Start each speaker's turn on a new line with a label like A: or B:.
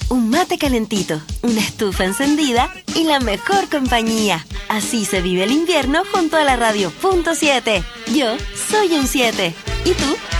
A: un mate calentito, una estufa encendida y la mejor compañía. Así se vive el invierno junto a la Radio Punto 7. Yo soy un 7. ¿Y tú?